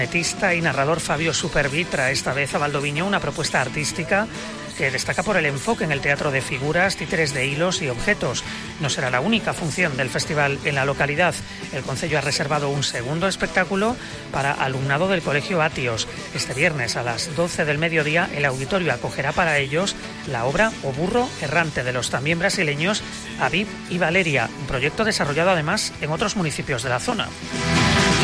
Artista y narrador Fabio Superbi trae esta vez a Valdoviño una propuesta artística que destaca por el enfoque en el teatro de figuras, títeres de hilos y objetos. No será la única función del festival en la localidad. El concello ha reservado un segundo espectáculo para alumnado del Colegio Atios. Este viernes a las 12 del mediodía el auditorio acogerá para ellos la obra O burro errante de los también brasileños Aviv y Valeria, un proyecto desarrollado además en otros municipios de la zona.